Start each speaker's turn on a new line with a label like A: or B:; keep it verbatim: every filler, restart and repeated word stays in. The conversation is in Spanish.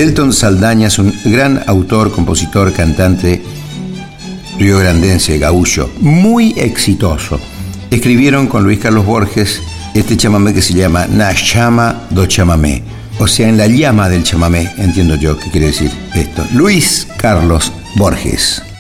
A: Elton Saldaña es un gran autor, compositor, cantante riograndense, gaúcho, muy exitoso. Escribieron con Luis Carlos Borges este chamamé que se llama Na Chama do Chamamé, o sea, en la llama del chamamé, entiendo yo qué quiere decir esto. Luis Carlos Borges.